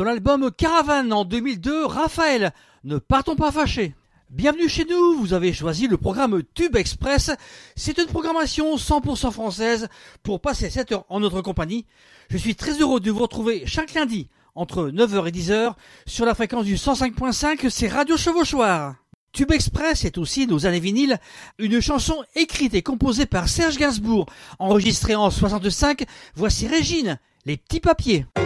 dans l'album Caravane en 2002, Raphaël, Ne partons pas fâchés. Bienvenue chez nous, vous avez choisi le programme Tube Express. C'est une programmation 100% française pour passer 7 heures en notre compagnie. Je suis très heureux de vous retrouver chaque lundi entre 9h et 10h sur la fréquence du 105.5, c'est Radio Chevauchoir. Tube Express est aussi nos années vinyles, une chanson écrite et composée par Serge Gainsbourg, enregistrée en 65. Voici Régine, Les petits papiers.